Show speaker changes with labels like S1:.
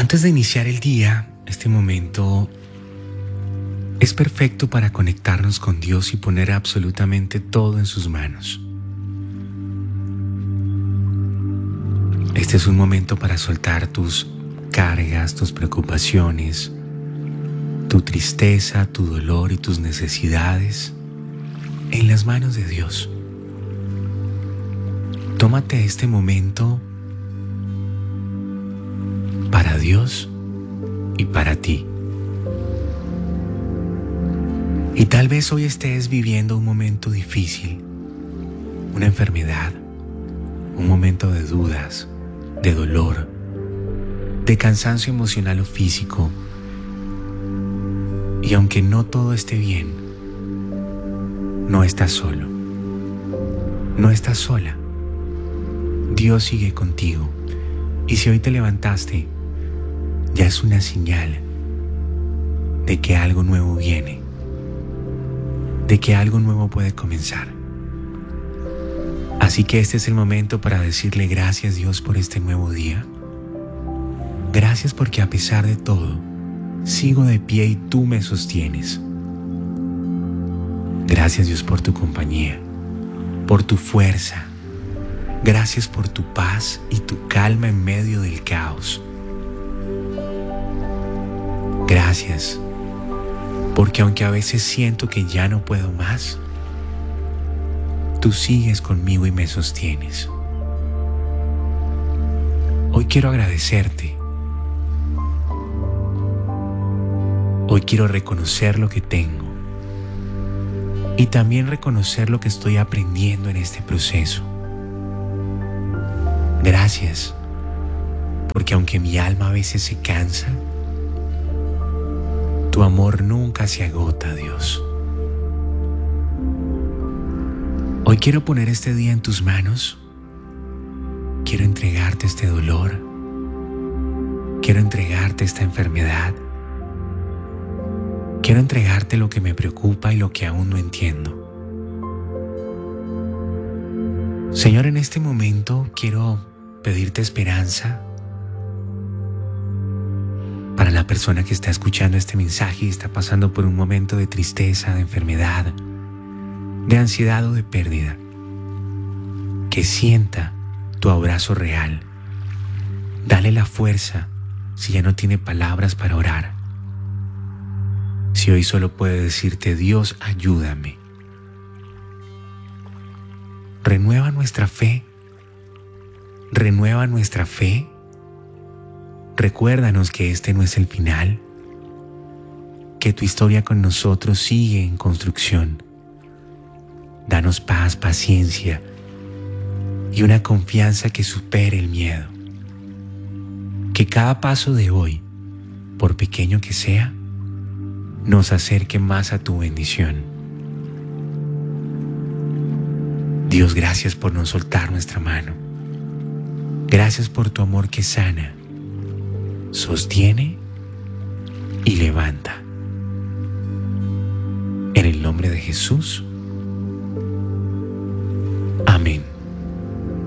S1: Antes de iniciar el día, este momento es perfecto para conectarnos con Dios y poner absolutamente todo en sus manos. Este es un momento para soltar tus cargas, tus preocupaciones, tu tristeza, tu dolor y tus necesidades en las manos de Dios. Tómate este momento para Dios y para ti. Y tal vez hoy estés viviendo un momento difícil, una enfermedad, un momento de dudas, de dolor, de cansancio emocional o físico. Y aunque no todo esté bien, no estás solo, no estás sola. Dios sigue contigo. Y si hoy te levantaste, ya es una señal de que algo nuevo viene, de que algo nuevo puede comenzar. Así que este es el momento para decirle gracias, Dios, por este nuevo día. Gracias porque a pesar de todo, sigo de pie y tú me sostienes. Gracias, Dios, por tu compañía, por tu fuerza. Gracias por tu paz y tu calma en medio del caos. Gracias, porque aunque a veces siento que ya no puedo más, tú sigues conmigo y me sostienes. Hoy quiero agradecerte. Hoy quiero reconocer lo que tengo y también reconocer lo que estoy aprendiendo en este proceso. Gracias, porque aunque mi alma a veces se cansa, tu amor nunca se agota, Dios. Hoy quiero poner este día en tus manos. Quiero entregarte este dolor. Quiero entregarte esta enfermedad. Quiero entregarte lo que me preocupa y lo que aún no entiendo. Señor, en este momento quiero pedirte esperanza para la persona que está escuchando este mensaje y está pasando por un momento de tristeza, de enfermedad, de ansiedad o de pérdida. Que sienta tu abrazo real. Dale la fuerza si ya no tiene palabras para orar. Si hoy solo puede decirte, Dios, ayúdame. Renueva nuestra fe. Renueva nuestra fe. Recuérdanos que este no es el final, que tu historia con nosotros sigue en construcción. Danos paz, paciencia y una confianza que supere el miedo. Que cada paso de hoy, por pequeño que sea, nos acerque más a tu bendición. Dios, gracias por no soltar nuestra mano. Gracias por tu amor que sana, sostiene y levanta. En el nombre de Jesús. Amén.